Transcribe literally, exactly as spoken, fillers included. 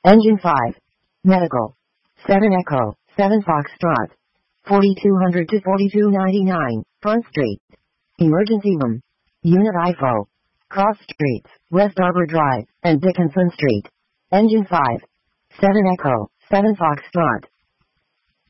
Engine five. Medical. seven Echo, seven Foxtrot. forty-two hundred to forty-two ninety-nine, Front Street. Emergency Room. Unit I F O. Cross Streets, West Arbor Drive, and Dickinson Street. Engine five. seven Echo, seven Foxtrot.